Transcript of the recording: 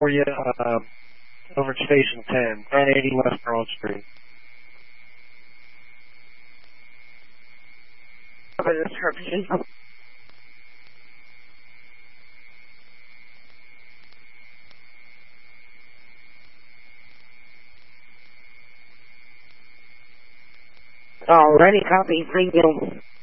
for you over at Station 10, 980 West Broad Street. For the description. Already copy, thank you.